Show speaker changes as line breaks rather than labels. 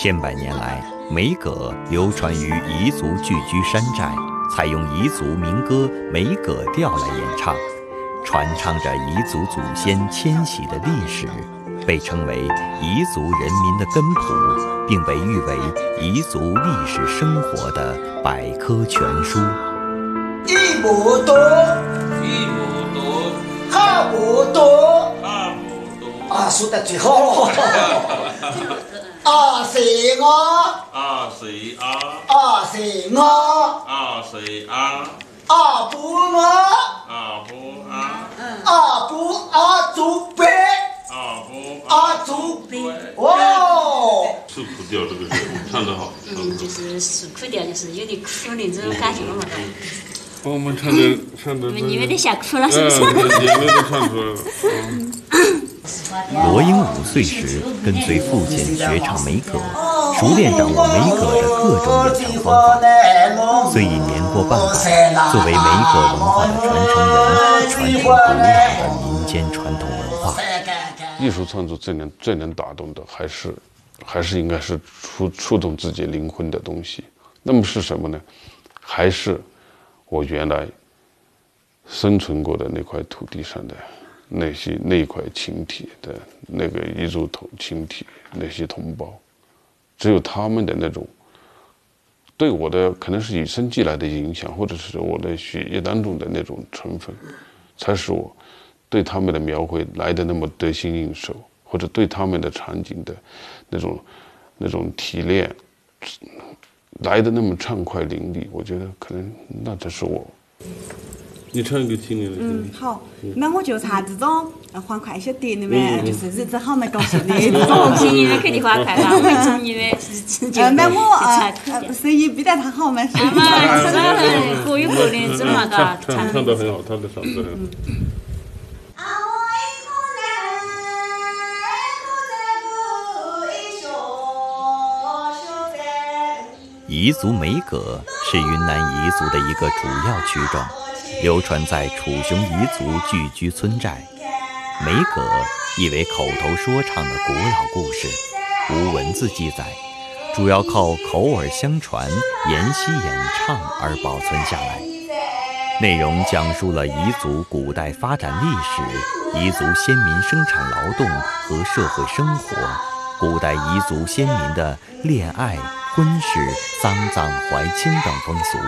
千百年来，梅葛流传于彝族聚居山寨，采用彝族民歌梅葛调来演唱，传唱着彝族祖先迁徙的历史，被称为彝族人民的根谱，并被誉为彝族历史生活的百科全书。
一亩多，哈亩多，啊，说得最好。啊是我，
啊是啊，
啊是我，
啊是啊，
啊不我，
啊不啊，
啊不啊祖辈，
啊不
啊祖辈，哦。
是苦调，这个是唱得好。
就是是苦调，就是有点苦的这种感觉嘛。
我们唱的，
你有点想哭了，是不是？
眼泪都唱出来了。
罗英5岁时跟随父亲学唱梅葛，熟练掌握梅葛的各种演唱方法。虽已年过半百，作为梅葛文化的传承人，传承古老的民间传统文化。
艺术创作最能打动的，还是应该是触动自己灵魂的东西。那么是什么呢？还是我原来生存过的那块土地上的那一块群体的那个彝族群体，那些同胞，只有他们的那种对我的可能是与生俱来的影响，或者是我的血液当中的那种成分，才使我对他们的描绘来得那么得心应手，或者对他们的场景的那种提炼来得那么畅快淋漓。我觉得可能那才是我。你唱一个听你的。
好，那我就唱这种欢快一些点的嘛，就是日子好蛮高兴的这种。
听音乐肯定欢快啦，我听音乐是就
那我声音比得他好嘛，是
嘛，各有各的这么个
唱得很好，他的嗓子很好。
彝族梅葛是云南彝族的一个主要曲种，流传在楚雄彝族聚居村寨。梅葛意为口头说唱的古老故事，无文字记载，主要靠口耳相传、沿袭演唱而保存下来。内容讲述了彝族古代发展历史、彝族先民生产劳动和社会生活、古代彝族先民的恋爱、婚事、丧葬、怀亲等风俗。